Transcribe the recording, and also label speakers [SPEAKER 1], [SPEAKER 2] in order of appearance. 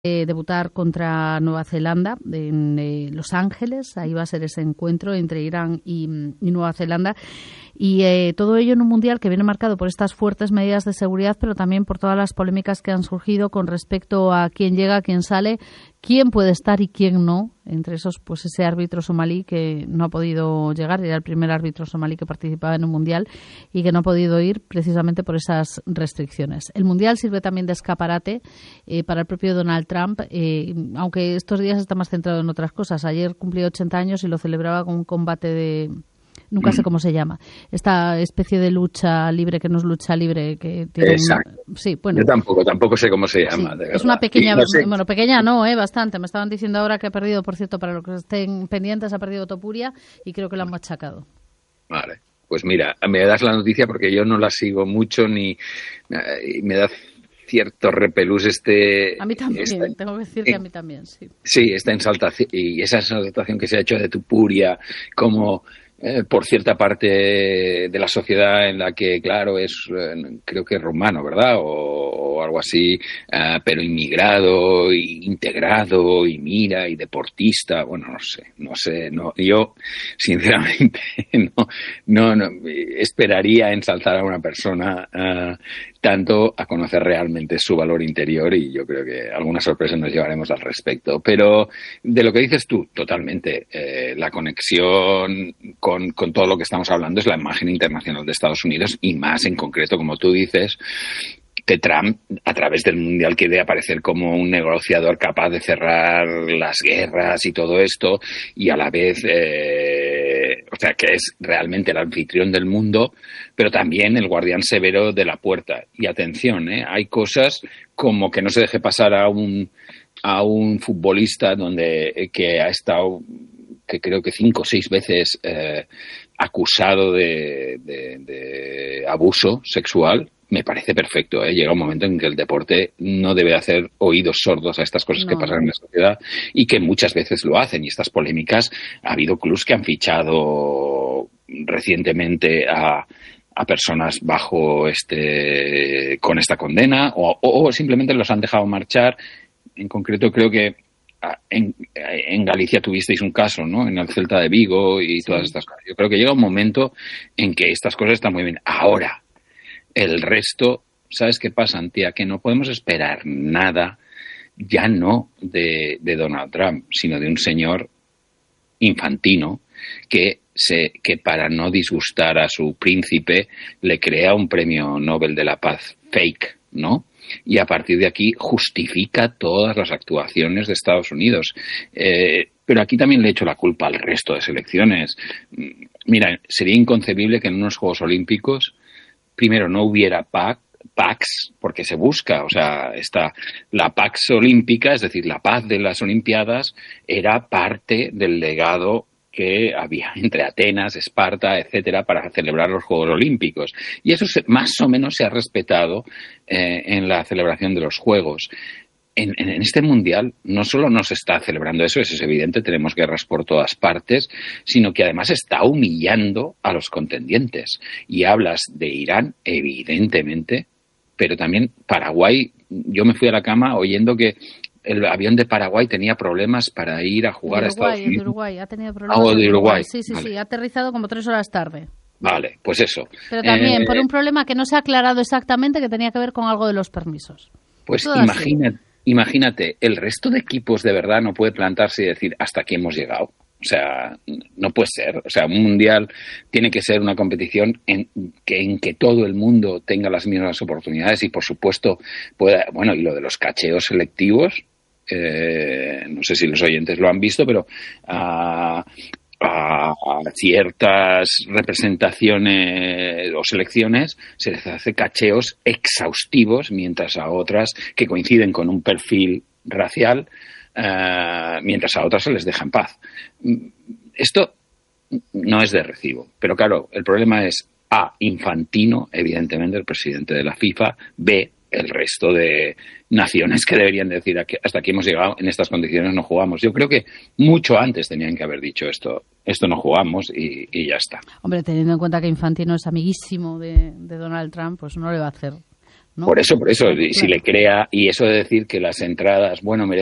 [SPEAKER 1] debutar contra Nueva Zelanda en Los Ángeles. Ahí va a ser ese encuentro entre Irán y Nueva Zelanda. Y todo ello en un mundial que viene marcado por estas fuertes medidas de seguridad, pero también por todas las polémicas que han surgido con respecto a quién llega, quién sale, quién puede estar y quién no. Entre esos, pues ese árbitro somalí que no ha podido llegar, era el primer árbitro somalí que participaba en un mundial y que no ha podido ir precisamente por esas restricciones. El mundial sirve también de escaparate para el propio Donald Trump, aunque estos días está más centrado en otras cosas. Ayer cumplió 80 años y lo celebraba con un combate de... Nunca sé cómo se llama. Esta especie de lucha libre que no es lucha libre, que tiene
[SPEAKER 2] Sí, bueno. Yo tampoco sé cómo se llama.
[SPEAKER 1] Sí, es una pequeña, no sé. Bueno, pequeña no, bastante. Me estaban diciendo ahora que ha perdido, por cierto, para los que estén pendientes, ha perdido Topuria y creo que lo han machacado.
[SPEAKER 2] Vale, pues mira, me das la noticia porque yo no la sigo mucho ni me da cierto repelús
[SPEAKER 1] A mí también, tengo que decir que a mí también, sí.
[SPEAKER 2] Sí, esta exaltación y esa exaltación que se ha hecho de Topuria como... por cierta parte de la sociedad en la que, claro, es, creo que es rumano, ¿verdad? O algo así, pero inmigrado, integrado, y mira, y deportista, bueno, no sé, yo, sinceramente, no esperaría ensalzar a una persona tanto a conocer realmente su valor interior, y yo creo que algunas sorpresas nos llevaremos al respecto. Pero de lo que dices tú, totalmente, la conexión con todo lo que estamos hablando es la imagen internacional de Estados Unidos, y más en concreto, como tú dices, que Trump, a través del Mundial, quiere aparecer como un negociador capaz de cerrar las guerras y todo esto, y a la vez, o sea, que es realmente el anfitrión del mundo, pero también el guardián severo de la puerta. Y atención, hay cosas como que no se deje pasar a un futbolista que ha estado, que creo que 5 o 6 veces acusado de abuso sexual. Me parece perfecto, Llega un momento en que el deporte no debe hacer oídos sordos a estas cosas que pasan en la sociedad, y que muchas veces lo hacen. Y estas polémicas, ha habido clubs que han fichado recientemente a personas bajo con esta condena, o simplemente los han dejado marchar. En concreto, creo que en Galicia tuvisteis un caso, ¿no? En el Celta de Vigo y todas estas cosas. Yo creo que llega un momento en que estas cosas están muy bien. Ahora, el resto, ¿sabes qué pasa, Antía? Que no podemos esperar nada, ya no de Donald Trump, sino de un señor infantino que para no disgustar a su príncipe le crea un premio Nobel de la Paz fake, ¿no? Y a partir de aquí justifica todas las actuaciones de Estados Unidos. Pero aquí también le echo la culpa al resto de selecciones. Mira, sería inconcebible que en unos Juegos Olímpicos, primero, no hubiera PAX, porque se busca, o sea, la PAX olímpica, es decir, la paz de las Olimpiadas, era parte del legado que había entre Atenas, Esparta, etcétera, para celebrar los Juegos Olímpicos. Y eso más o menos se ha respetado en la celebración de los Juegos. En este Mundial no solo no se está celebrando eso es evidente, tenemos guerras por todas partes, sino que además está humillando a los contendientes. Y hablas de Irán, evidentemente, pero también Paraguay. Yo me fui a la cama oyendo que el avión de Paraguay tenía problemas para ir a jugar a Estados Unidos.
[SPEAKER 1] De Uruguay, ha tenido problemas.
[SPEAKER 2] De Uruguay.
[SPEAKER 1] Sí, vale. Ha aterrizado como 3 horas tarde.
[SPEAKER 2] Vale, pues eso.
[SPEAKER 1] Pero también por un problema que no se ha aclarado exactamente, que tenía que ver con algo de los permisos.
[SPEAKER 2] Pues imagínate, el resto de equipos de verdad no puede plantarse y decir hasta aquí hemos llegado. O sea, no puede ser. O sea, un mundial tiene que ser una competición en que todo el mundo tenga las mismas oportunidades y, por supuesto, y lo de los cacheos selectivos, no sé si los oyentes lo han visto, pero a ciertas representaciones o selecciones se les hace cacheos exhaustivos, mientras a otras que coinciden con un perfil racial, mientras a otras se les deja en paz. Esto no es de recibo, pero claro, el problema es A, Infantino, evidentemente el presidente de la FIFA; B, el resto de naciones que deberían decir hasta aquí hemos llegado, en estas condiciones no jugamos. Yo creo que mucho antes tenían que haber dicho esto no jugamos y ya está.
[SPEAKER 1] Hombre, teniendo en cuenta que Infantino es amiguísimo de Donald Trump, pues no le va a hacer ¿no?
[SPEAKER 2] Por eso, y si le crea, y eso de decir que las entradas, bueno,